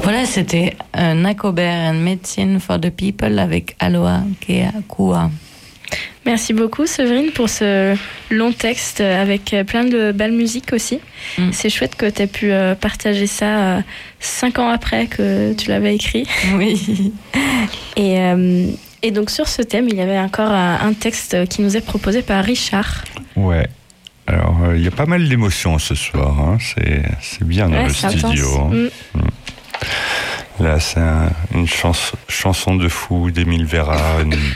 Voilà, c'était Nakober and Medicine for the People avec Aloha Kea Kua. Merci beaucoup Séverine pour ce long texte avec plein de belles musiques aussi. C'est chouette que tu aies pu partager ça 5 ans après que tu l'avais écrit. Oui. Et donc sur ce thème, il y avait encore un texte qui nous est proposé par Richard. Ouais. Alors, il y a pas mal d'émotions ce soir. Hein. C'est bien dans le studio. Hein. Là, c'est une chanson de fou d'Émile Vera.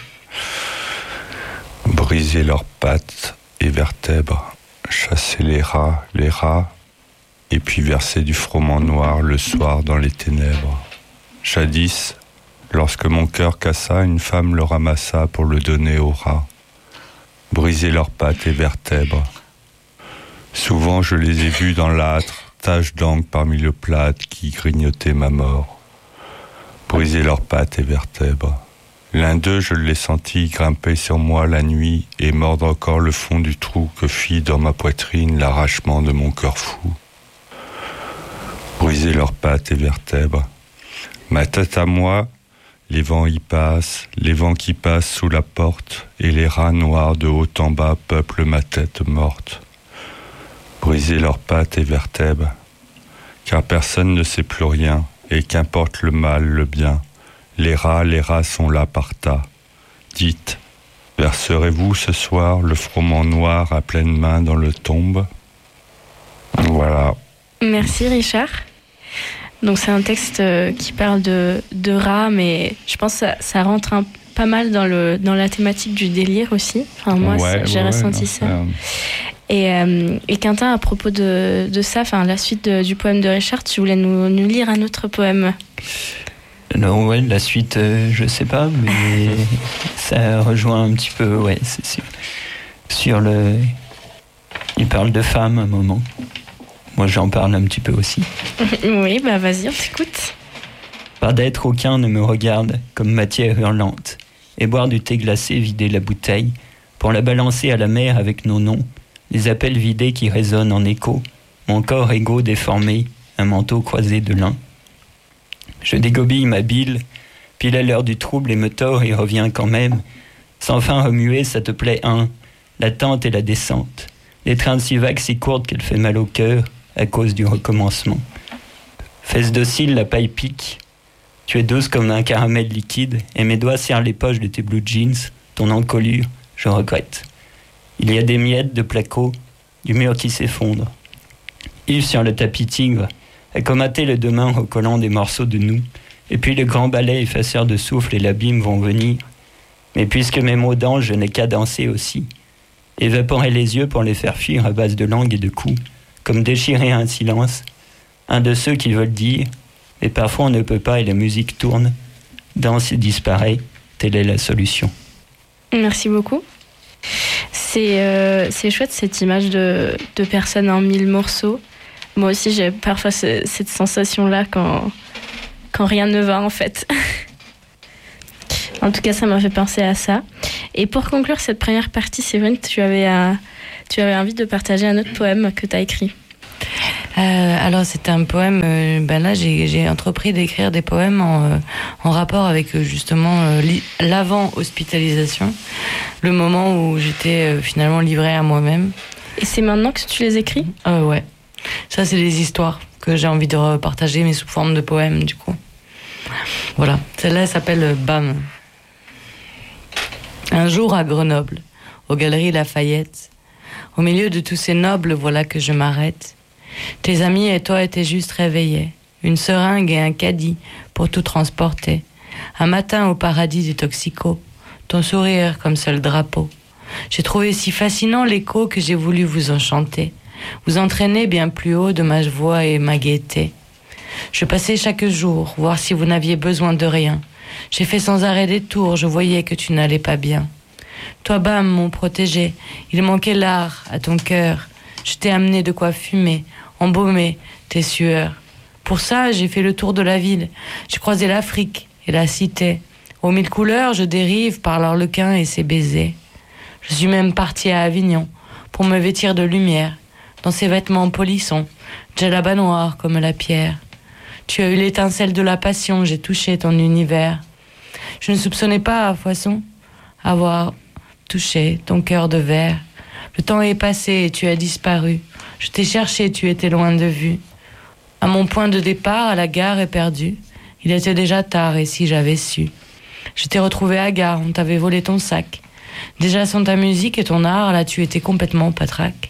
Briser leurs pattes et vertèbres, chasser les rats, et puis verser du froment noir le soir dans les ténèbres. Jadis, lorsque mon cœur cassa, une femme le ramassa pour le donner aux rats. Briser leurs pattes et vertèbres. Souvent je les ai vus dans l'âtre, taches d'encre parmi le plâtre qui grignotait ma mort. Briser leurs pattes et vertèbres. L'un d'eux, je l'ai senti grimper sur moi la nuit et mordre encore le fond du trou que fit dans ma poitrine l'arrachement de mon cœur fou. Briser leurs pattes et vertèbres. Ma tête à moi, les vents y passent, les vents qui passent sous la porte, et les rats noirs de haut en bas peuplent ma tête morte. Briser leurs pattes et vertèbres, car personne ne sait plus rien, et qu'importe le mal, le bien. Les rats sont là par tas. Dites, verserez-vous ce soir le froment noir à pleine main dans le tombe? Voilà. Merci Richard. Donc c'est un texte qui parle de rats, mais je pense que ça rentre pas mal dans la thématique du délire aussi. Enfin, moi, j'ai ressenti ça. Et Quentin, à propos de ça, la suite du poème de Richard, tu voulais nous lire un autre poème? Alors la suite, je sais pas, mais ça rejoint un petit peu, c'est sur le... Il parle de femmes à un moment. Moi, j'en parle un petit peu aussi. Oui, vas-y, on t'écoute. Pas d'être aucun ne me regarde comme matière hurlante, et boire du thé glacé, vider la bouteille, pour la balancer à la mer avec nos noms, les appels vidés qui résonnent en écho, mon corps égaux déformé, un manteau croisé de lin. Je dégobille ma bile, pile à l'heure du trouble et me tords et reviens quand même. Sans fin remuer, ça te plaît, l'attente et la descente. L'étreinte si vague, si courte qu'elle fait mal au cœur à cause du recommencement. Fesse docile, la paille pique. Tu es douce comme un caramel liquide et mes doigts serrent les poches de tes blue jeans, ton encolure, je regrette. Il y a des miettes de placo, du mur qui s'effondre. Yves sur le tapis tigre, a commaté les deux mains recollant des morceaux de nous, et puis le grand balai effaceur de souffle et l'abîme vont venir. Mais puisque mes mots d'ange, je n'ai qu'à danser aussi. Évaporer les yeux pour les faire fuir à base de langue et de coups, comme déchirer un silence, un de ceux qui veulent dire, mais parfois on ne peut pas et la musique tourne, danse et disparaît, telle est la solution. Merci beaucoup. C'est chouette cette image de personnes en 1000 morceaux. Moi aussi, j'ai parfois cette sensation-là quand rien ne va, en fait. En tout cas, ça m'a fait penser à ça. Et pour conclure cette première partie, Séverine, tu avais envie de partager un autre poème que tu as écrit. Alors, c'est un poème... là, j'ai entrepris d'écrire des poèmes en rapport avec, justement, l'avant-hospitalisation. Le moment où j'étais finalement livrée à moi-même. Et c'est maintenant que tu les écris ? Ouais. Ça, c'est des histoires que j'ai envie de repartager, mais sous forme de poèmes, du coup. Voilà. Celle-là, elle s'appelle BAM. Un jour à Grenoble, aux Galeries Lafayette, au milieu de tous ces nobles, voilà que je m'arrête. Tes amis et toi étaient juste réveillés. Une seringue et un caddie pour tout transporter. Un matin au paradis des toxicos. Ton sourire comme seul drapeau. J'ai trouvé si fascinant l'écho que j'ai voulu vous enchanter. Vous entraîner bien plus haut de ma voix et ma gaieté. Je passais chaque jour, voir si vous n'aviez besoin de rien. J'ai fait sans arrêt des tours, je voyais que tu n'allais pas bien. Toi, Bam, mon protégé, il manquait l'art à ton cœur. Je t'ai amené de quoi fumer, embaumer tes sueurs. Pour ça, j'ai fait le tour de la ville. J'ai croisé l'Afrique et la cité. Aux 1000 couleurs, je dérive par l'Arlequin et ses baisers. Je suis même partie à Avignon pour me vêtir de lumière. Dans ses vêtements polissons, djellaba noir comme la pierre. Tu as eu l'étincelle de la passion, j'ai touché ton univers. Je ne soupçonnais pas, à Foisson, avoir touché ton cœur de verre. Le temps est passé et tu as disparu. Je t'ai cherché, tu étais loin de vue. À mon point de départ, à la gare éperdue, il était déjà tard et si j'avais su. Je t'ai retrouvé à gare, on t'avait volé ton sac. Déjà sans ta musique et ton art, là tu étais complètement patraque.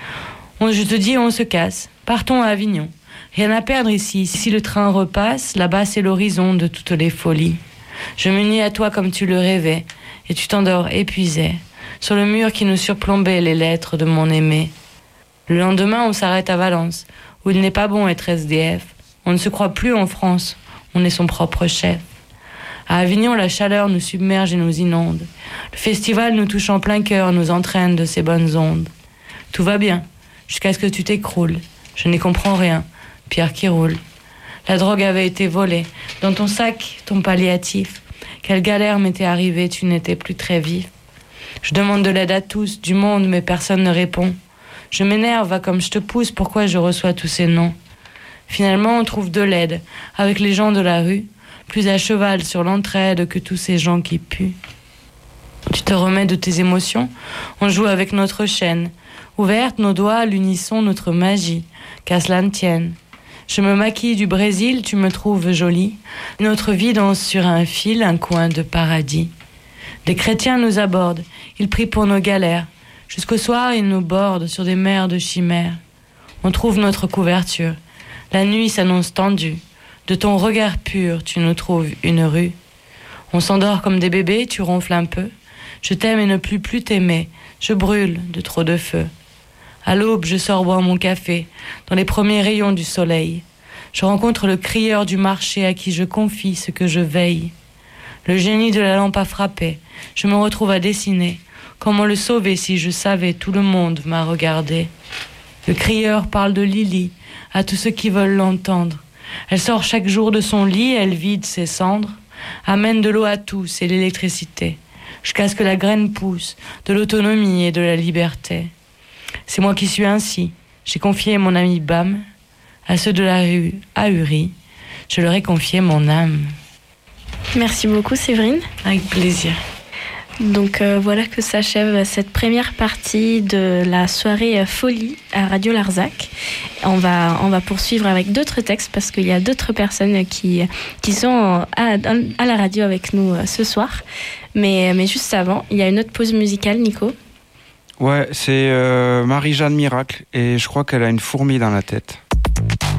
Je te dis, on se casse. Partons à Avignon. Rien à perdre ici. Si le train repasse, là-bas c'est l'horizon de toutes les folies. Je m'unis à toi comme tu le rêvais, et tu t'endors épuisé, sur le mur qui nous surplombait les lettres de mon aimé. Le lendemain, on s'arrête à Valence, où il n'est pas bon être SDF. On ne se croit plus en France, on est son propre chef. À Avignon, la chaleur nous submerge et nous inonde. Le festival nous touche en plein cœur, nous entraîne de ses bonnes ondes. Tout va bien, jusqu'à ce que tu t'écroules. Je n'y comprends rien, pierre qui roule. La drogue avait été volée. Dans ton sac, ton palliatif. Quelle galère m'était arrivée, tu n'étais plus très vif. Je demande de l'aide à tous, du monde, mais personne ne répond. Je m'énerve, va comme je te pousse, pourquoi je reçois tous ces noms? Finalement, on trouve de l'aide, avec les gens de la rue, plus à cheval sur l'entraide que tous ces gens qui puent. Tu te remets de tes émotions, on joue avec notre chaîne. Ouverte, nos doigts à l'unisson, notre magie, qu'à cela ne tienne. Je me maquille du Brésil, tu me trouves jolie. Notre vie danse sur un fil, un coin de paradis. Des chrétiens nous abordent, ils prient pour nos galères. Jusqu'au soir, ils nous bordent sur des mers de chimères. On trouve notre couverture. La nuit s'annonce tendue. De ton regard pur, tu nous trouves une rue. On s'endort comme des bébés, tu ronfles un peu. Je t'aime et ne puis plus t'aimer. Je brûle de trop de feu. À l'aube, je sors boire mon café, dans les premiers rayons du soleil. Je rencontre le crieur du marché à qui je confie ce que je veille. Le génie de la lampe a frappé, je me retrouve à dessiner. Comment le sauver si je savais, tout le monde m'a regardé. Le crieur parle de Lily, à tous ceux qui veulent l'entendre. Elle sort chaque jour de son lit, elle vide ses cendres, amène de l'eau à tous et l'électricité, jusqu'à ce que la graine pousse, de l'autonomie et de la liberté. C'est moi qui suis ainsi. J'ai confié mon ami Bam à ceux de la rue ahuris. Je leur ai confié mon âme. Merci beaucoup Séverine. Avec plaisir. Donc voilà que s'achève cette première partie de la soirée Folie à Radio Larzac. On va poursuivre avec d'autres textes parce qu'il y a d'autres personnes qui sont à la radio avec nous ce soir. Mais juste avant, il y a une autre pause musicale, Nico. Ouais, c'est Marie-Jeanne Miracle et je crois qu'elle a une fourmi dans la tête.